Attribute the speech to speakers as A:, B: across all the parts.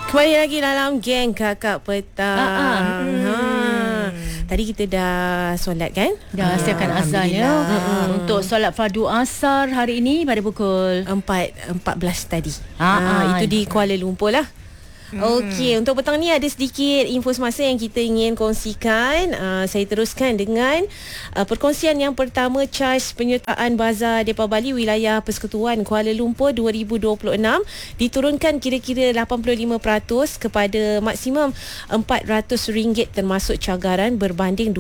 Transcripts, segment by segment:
A: Kembali lagi dalam Geng Kakak Petang. Tadi kita dah solat kan?
B: Dah siapkan azan ya. Untuk solat fardu asar hari ini pada pukul
A: 4.14 tadi. Itu di Kuala Lumpur lah. Okey, untuk petang ni ada sedikit info semasa yang kita ingin kongsikan. Saya teruskan dengan perkongsian yang pertama. Caj penyertaan bazar Depa Bali wilayah Persekutuan Kuala Lumpur 2026 diturunkan kira-kira 85% kepada maksimum RM400 termasuk cagaran berbanding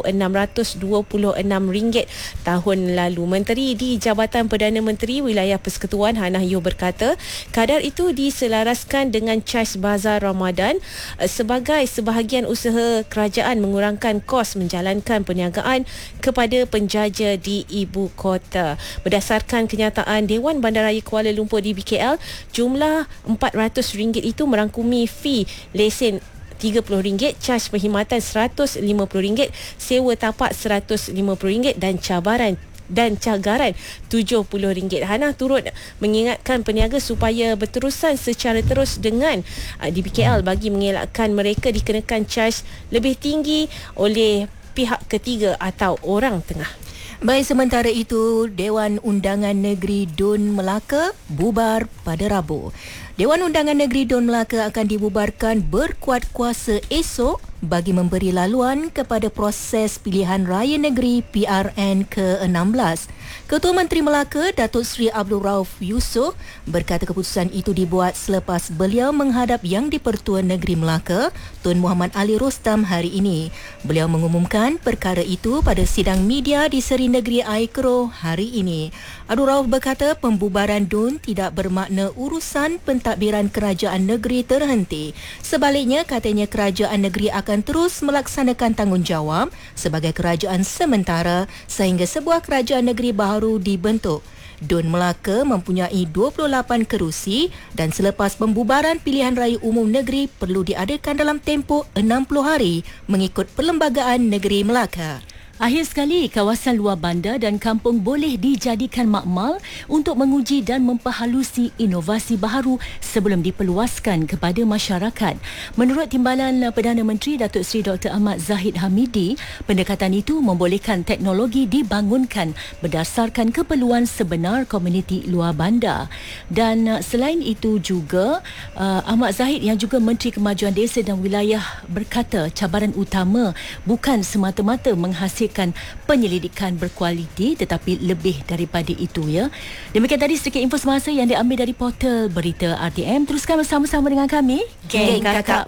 A: RM2,626 tahun lalu. Menteri di Jabatan Perdana Menteri Wilayah Persekutuan Hannah Yeoh berkata kadar itu diselaraskan dengan caj bazar Ramadan sebagai sebahagian usaha kerajaan mengurangkan kos menjalankan perniagaan kepada penjaja di ibu kota. Berdasarkan kenyataan Dewan Bandaraya Kuala Lumpur di BKL, jumlah RM400 itu merangkumi fee lesen RM30, caj perkhidmatan RM150, sewa tapak RM150 dan cagaran RM70. Hannah turut mengingatkan peniaga supaya berterusan secara terus dengan di BKL bagi mengelakkan mereka dikenakan caj lebih tinggi oleh pihak ketiga atau orang tengah.
B: Baik, sementara itu Dewan Undangan Negeri Dun Melaka bubar pada Rabu. Dewan Undangan Negeri Dun Melaka akan dibubarkan berkuat kuasa esok bagi memberi laluan kepada proses pilihan raya negeri PRN ke-16. Ketua Menteri Melaka, Datuk Seri Abdul Rauf Yusof berkata keputusan itu dibuat selepas beliau menghadap Yang di-Pertua Negeri Melaka, Tun Muhammad Ali Rostam hari ini. Beliau mengumumkan perkara itu pada sidang media di Seri Negeri Aikro hari ini. Abdul Rauf berkata pembubaran DUN tidak bermakna urusan pentadbiran kerajaan negeri terhenti. Sebaliknya, katanya kerajaan negeri akan terus melaksanakan tanggungjawab sebagai kerajaan sementara sehingga sebuah kerajaan negeri baru dibentuk. DUN Melaka mempunyai 28 kerusi dan selepas pembubaran pilihan raya umum negeri perlu diadakan dalam tempoh 60 hari mengikut Perlembagaan Negeri Melaka.
C: Akhir sekali, kawasan luar bandar dan kampung boleh dijadikan makmal untuk menguji dan memperhalusi inovasi baharu sebelum diperluaskan kepada masyarakat. Menurut Timbalan Perdana Menteri Datuk Seri Dr. Ahmad Zahid Hamidi, pendekatan itu membolehkan teknologi dibangunkan berdasarkan keperluan sebenar komuniti luar bandar. Dan selain itu juga, Ahmad Zahid yang juga Menteri Kemajuan Desa dan Wilayah berkata cabaran utama bukan semata-mata menghasilkan penyelidikan berkualiti tetapi lebih daripada itu ya. Demikian tadi sedikit info semasa yang diambil dari portal berita RTM. Teruskan bersama-sama dengan kami
B: Geng Kakak